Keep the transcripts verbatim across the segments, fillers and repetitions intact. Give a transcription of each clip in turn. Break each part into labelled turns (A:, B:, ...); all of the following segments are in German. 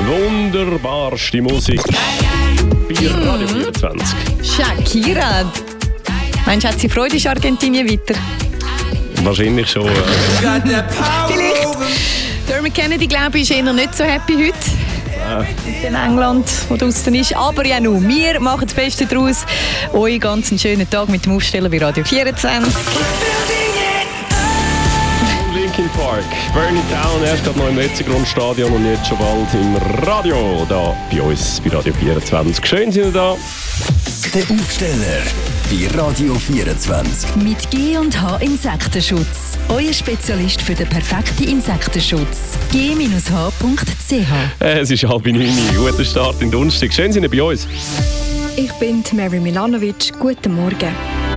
A: wunderbarste Musik bei Radio vierundzwanzig.
B: Shakira. Meinst du, hat sie Freude, ist Argentinien weiter?
A: Wahrscheinlich schon. Äh.
B: Vielleicht. Dermot Kennedy, glaube ich, ist eher nicht so happy heute. Äh. In England, wo draußen ist. Aber ja, nur wir machen das Beste daraus. Euch ganz einen schönen Tag mit dem Aufsteller bei Radio vierundzwanzig.
A: Linkin Park, Burn It Down, erst gerade noch im Letzigrundstadion und jetzt schon bald im Radio, da bei uns bei Radio vierundzwanzig. Schön sind ihr da.
C: Der Aufsteller bei Radio vierundzwanzig.
D: Mit G und H Insektenschutz. Euer Spezialist für den perfekten Insektenschutz. G H punkt c h.
A: Äh, es ist halb neun. Guten Start in den Donnerstag. Schön sind ihr bei uns.
E: Ich bin Mary Milanovic. Guten Morgen.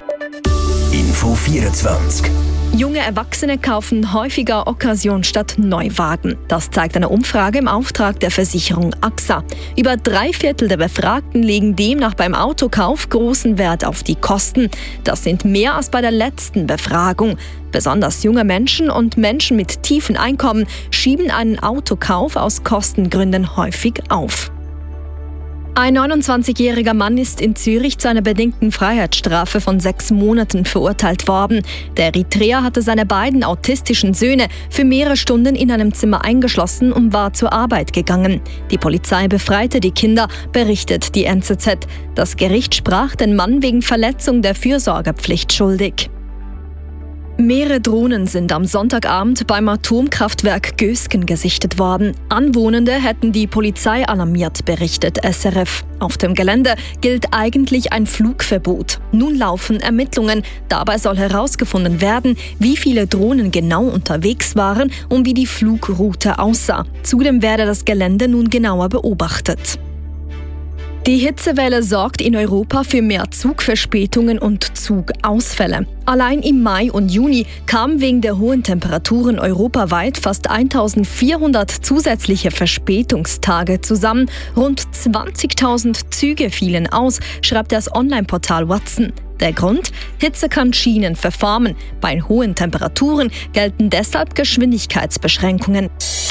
C: Info vierundzwanzig.
E: Junge Erwachsene kaufen häufiger Occasion statt Neuwagen. Das zeigt eine Umfrage im Auftrag der Versicherung A X A. Über drei Viertel der Befragten legen demnach beim Autokauf großen Wert auf die Kosten. Das sind mehr als bei der letzten Befragung. Besonders junge Menschen und Menschen mit tiefen Einkommen schieben einen Autokauf aus Kostengründen häufig auf. Ein neunundzwanzigjähriger Mann ist in Zürich zu einer bedingten Freiheitsstrafe von sechs Monaten verurteilt worden. Der Eritreer hatte seine beiden autistischen Söhne für mehrere Stunden in einem Zimmer eingeschlossen und war zur Arbeit gegangen. Die Polizei befreite die Kinder, berichtet die N Z Z. Das Gericht sprach den Mann wegen Verletzung der Fürsorgepflicht schuldig. Mehrere Drohnen sind am Sonntagabend beim Atomkraftwerk Gösgen gesichtet worden. Anwohnende hätten die Polizei alarmiert, berichtet S R F. Auf dem Gelände gilt eigentlich ein Flugverbot. Nun laufen Ermittlungen. Dabei soll herausgefunden werden, wie viele Drohnen genau unterwegs waren und wie die Flugroute aussah. Zudem werde das Gelände nun genauer beobachtet. Die Hitzewelle sorgt in Europa für mehr Zugverspätungen und Zugausfälle. Allein im Mai und Juni kamen wegen der hohen Temperaturen europaweit fast eintausendvierhundert zusätzliche Verspätungstage zusammen. Rund zwanzigtausend Züge fielen aus, schreibt das Online-Portal Watson. Der Grund? Hitze kann Schienen verformen. Bei hohen Temperaturen gelten deshalb Geschwindigkeitsbeschränkungen.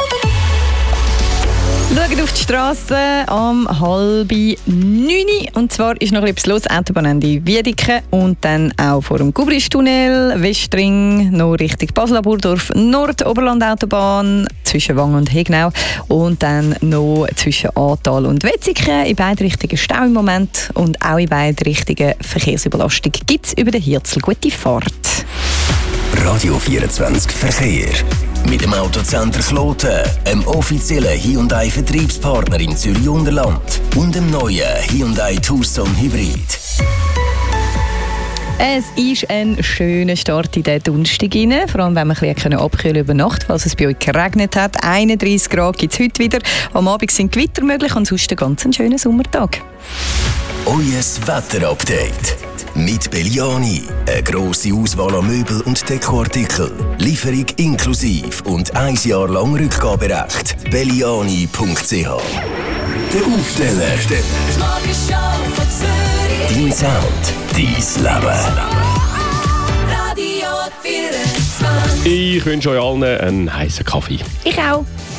B: Schaut auf die Straße am halb neun. Und zwar ist noch etwas los. Autobahnende Wiedeke und dann auch vor dem Gubristunnel, Westring, noch Richtung Basel-Burdorf, Nord-Oberland-Autobahn zwischen Wang und Hegnau und dann noch zwischen Aartal und Wetzikon. In beide Richtungen Stau im Moment und auch in beide Richtungen Verkehrsüberlastung. Gibt es über den Hirzel gute Fahrt.
C: Radio vierundzwanzig Verkehr. Mit dem Autocenter Kloten, einem offiziellen Hyundai-Vertriebspartner im Zürich-Unterland und dem neuen Hyundai Tucson Hybrid.
B: Es ist ein schöner Start in den Donnerstag rein, vor allem wenn wir ein bisschen abkühlen über Nacht, falls es bei euch geregnet hat. einunddreissig Grad gibt es heute wieder. Am Abend sind Gewitter möglich und sonst ein ganz schöner Sommertag.
C: Euer Wetterupdate. Mit Belliani. Eine grosse Auswahl an Möbel und Dekoartikeln. Lieferung inklusive und ein Jahr lang Rückgaberecht. belliani punkt c h. Der Aufsteller. Dein Sound. Dein Leben.
A: Ich wünsche euch allen einen heißen Kaffee.
B: Ich auch.